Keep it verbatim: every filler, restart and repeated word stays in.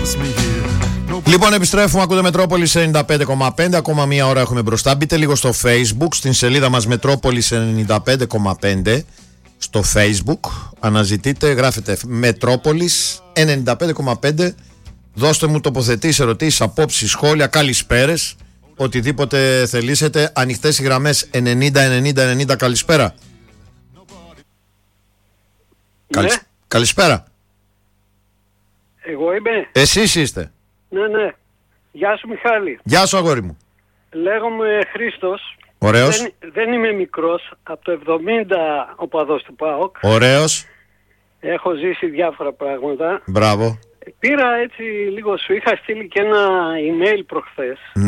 Λοιπόν, επιστρέφουμε, ακούτε Μετρόπολης ενενήντα πέντε κόμμα πέντε. Ακόμα μία ώρα έχουμε μπροστά. Μπείτε λίγο στο Facebook, στην σελίδα μας Μετρόπολης ενενήντα πέντε κόμμα πέντε. Στο Facebook αναζητείτε, γράφετε Μετρόπολης ενενήντα πέντε κόμμα πέντε. Δώστε μου τοποθετήσεις, ερωτήσεις, απόψεις, σχόλια, καλησπέρες, οτιδήποτε θελήσετε. Ανοιχτές οι γραμμές ενενήντα ενενήντα ενενήντα. Καλησπέρα. Ναι. Καλησ... Καλησπέρα. Εγώ είμαι. Εσείς είστε. Ναι, ναι. Γεια σου, Μιχάλη. Γεια σου, αγόρι μου. Λέγομαι Χρήστος. Ωραίος. Δεν, δεν είμαι μικρός. Από το εβδομήντα οπαδός του ΠΑΟΚ. Ωραίος. Έχω ζήσει διάφορα πράγματα. Μπράβο. Πήρα έτσι λίγο, σου είχα στείλει και ένα email προχθές.